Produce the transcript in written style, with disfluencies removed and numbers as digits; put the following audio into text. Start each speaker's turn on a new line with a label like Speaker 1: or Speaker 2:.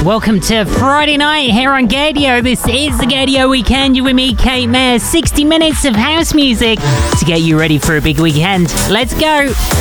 Speaker 1: welcome to Friday night here on Gaydio. This is the Gaydio Weekend. You with me, Kate Mayer. 60 minutes of house music to get you ready for a big weekend. Let's go.